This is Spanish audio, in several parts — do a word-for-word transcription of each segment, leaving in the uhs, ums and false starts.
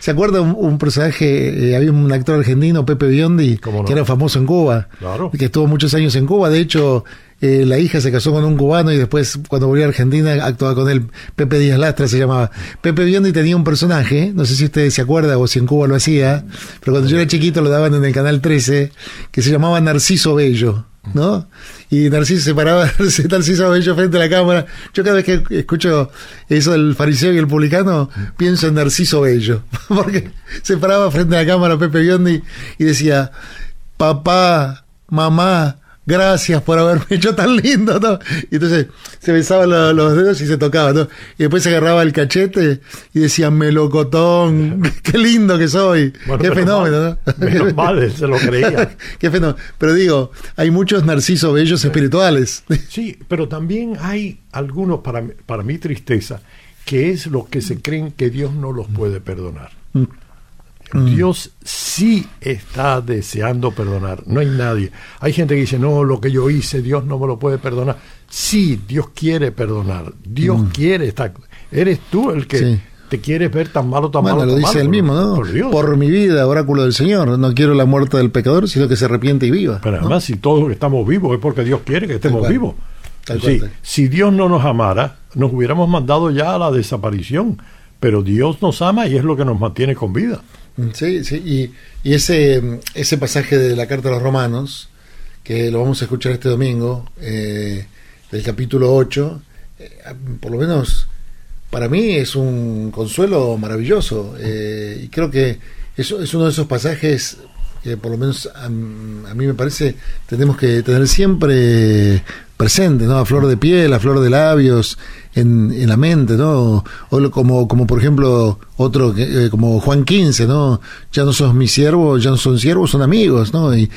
¿Se acuerda un, un personaje, eh, había un actor argentino, Pepe Biondi, no? que era famoso en Cuba, claro. que estuvo muchos años en Cuba? De hecho, eh, la hija se casó con un cubano y después, cuando volvió a Argentina, actuaba con él. Pepe Díaz Lastra se llamaba. Pepe Biondi tenía un personaje, no sé si usted se acuerda o si en Cuba lo hacía, pero cuando yo era chiquito lo daban en el Canal trece, que se llamaba Narciso Bello, ¿no? Y Narciso se paraba, Narciso Bello frente a la cámara. Yo cada vez que escucho eso del fariseo y el publicano, pienso en Narciso Bello, porque se paraba frente a la cámara Pepe Biondi y decía: papá, mamá, gracias por haberme hecho tan lindo, ¿no? Y entonces se besaba lo, los dedos y se tocaba, ¿no? Y después se agarraba el cachete y decía: melocotón, qué lindo que soy. Bueno, qué fenómeno, mal, ¿no? Menos mal, se lo creía. Qué fenómeno. Pero digo, hay muchos Narcisos bellos espirituales. Sí, pero también hay algunos, para, para mi tristeza, que es los que se creen que Dios no los puede perdonar. Mm. Dios sí está deseando perdonar, no hay nadie. Hay gente que dice: no, lo que yo hice, Dios no me lo puede perdonar. Sí, Dios quiere perdonar, Dios mm. quiere estar. Eres tú el que sí. te quieres ver tan malo, tan bueno, malo, lo tan dice malo, él mismo, ¿no? Por, por mi vida, oráculo del Señor, no quiero la muerte del pecador, sino que se arrepiente y viva. Pero ¿no? además, si todos estamos vivos es porque Dios quiere que estemos vivos. Sí, si Dios no nos amara, nos hubiéramos mandado ya a la desaparición, pero Dios nos ama y es lo que nos mantiene con vida. Sí, sí, y, y ese, ese pasaje de la Carta a los Romanos, que lo vamos a escuchar este domingo, eh, del capítulo ocho, eh, por lo menos para mí es un consuelo maravilloso, eh, y creo que eso es uno de esos pasajes que por lo menos a, a mí me parece tenemos que tener siempre presente, ¿no? A flor de piel, a flor de labios, en, en la mente, ¿no? O como, como por ejemplo otro eh, como Juan quince, ¿no? Ya no sos mis siervos, ya no son siervos, son amigos, ¿no? Y,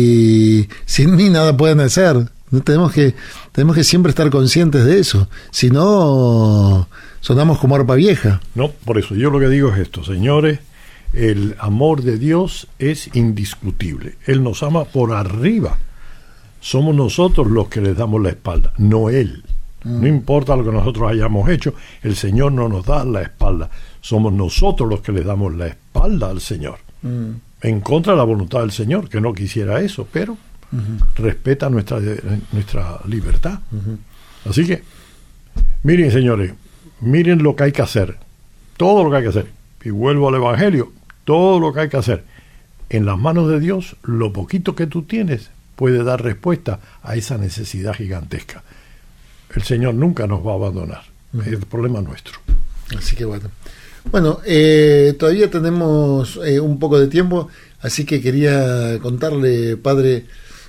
y sin mí nada pueden hacer. ¿No? Tenemos que tenemos que siempre estar conscientes de eso, si no sonamos como arpa vieja. No, por eso yo lo que digo es esto, señores. El amor de Dios es indiscutible. Él nos ama por arriba. Somos nosotros los que les damos la espalda, no Él. Mm. No importa lo que nosotros hayamos hecho, el Señor no nos da la espalda. Somos nosotros los que les damos la espalda al Señor. Mm. En contra de la voluntad del Señor, que no quisiera eso, pero uh-huh. respeta nuestra, nuestra libertad. Uh-huh. Así que, miren, señores, miren lo que hay que hacer. Todo lo que hay que hacer. Y vuelvo al Evangelio. Todo lo que hay que hacer en las manos de Dios, lo poquito que tú tienes puede dar respuesta a esa necesidad gigantesca. El Señor nunca nos va a abandonar. Uh-huh. Es el problema nuestro. Así que bueno. Bueno, eh, todavía tenemos eh, un poco de tiempo, así que quería contarle, padre,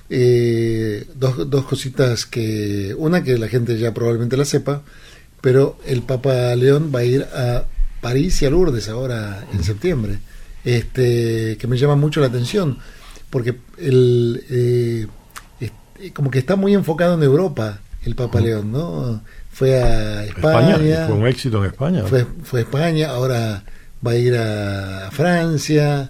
eh, dos, dos cositas que... Una que la gente ya probablemente la sepa, pero el Papa León va a ir a París y a Lourdes ahora en septiembre. Este, que me llama mucho la atención, porque el, eh, es, como que está muy enfocado en Europa el Papa uh-huh. León, ¿no? Fue a España, España, fue un éxito en España. Fue, fue a España, ahora va a ir a, a Francia,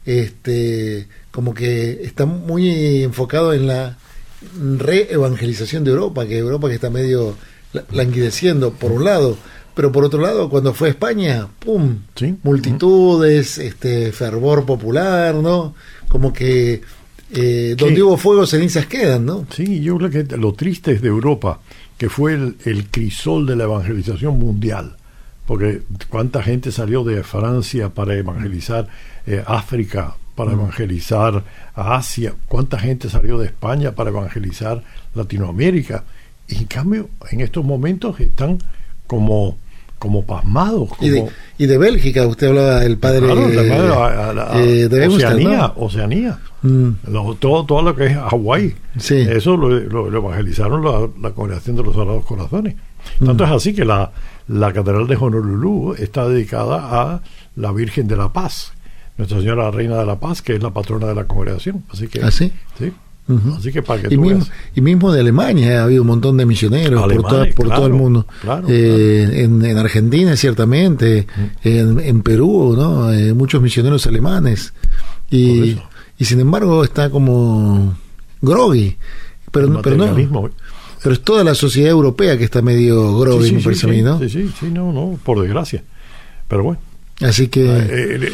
este, como que está muy enfocado en la re-evangelización de Europa, que Europa que está medio languideciendo por un lado. Pero por otro lado, cuando fue a España, ¡pum! ¿Sí? Multitudes, este fervor popular, ¿no? Como que eh, donde hubo fuego, cenizas quedan, ¿no? Sí, yo creo que lo triste es de Europa, que fue el, el crisol de la evangelización mundial. Porque cuánta gente salió de Francia para evangelizar eh, África, para mm. evangelizar a Asia, cuánta gente salió de España para evangelizar Latinoamérica. Y en cambio, en estos momentos están como... como pasmados. Como... Y, de, y de Bélgica, usted hablaba del padre, claro, de, la, la, eh, de Oceanía, ¿no? Oceanía. Mm. Lo, todo, todo lo que es Hawái. Sí. Eso lo, lo, lo evangelizaron la, la Congregación de los Sagrados Corazones. Tanto mm. es así que la, la Catedral de Honolulu está dedicada a la Virgen de la Paz, Nuestra Señora Reina de la Paz, que es la patrona de la congregación. Así que, ¿ah, sí? Sí. Uh-huh. Así que para que y, tú mismo, veas. y mismo de Alemania ha habido un montón de misioneros Alemanes, por, toda, por claro, todo el mundo, claro, eh, claro. En, en Argentina ciertamente, uh-huh. en, en Perú, ¿no? Eh, muchos misioneros alemanes y, y sin embargo está como groggy, pero, pero no, pero es toda la sociedad europea que está medio groggy, sí, sí, me parece sí, a mí, ¿no? Sí, sí, sí, no, no, por desgracia, pero bueno. Así que eh,